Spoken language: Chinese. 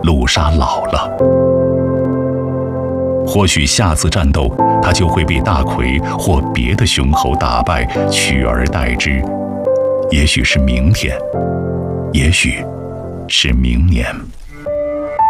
鲁沙老了。或许下次战斗，他就会被大奎或别的雄猴打败，取而代之。也许是明天，也许是明年。